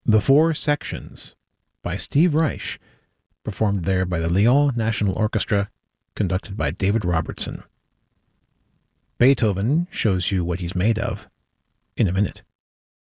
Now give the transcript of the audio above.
The Four Sections by Steve Reich, performed there by the Lyon National Orchestra, conducted by David Robertson. Beethoven shows you what he's made of in a minute.